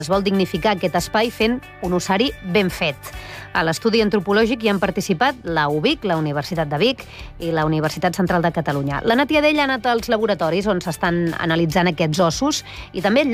Es vol dignificar aquest espai fent un ossari ben fet. A l'estudi antropològic hi han participat la UVic, la Universitat de Vic i la Universitat Central de Catalunya. La Nàtia Dell ha anat als laboratoris on s'estan analitzant aquests ossos i també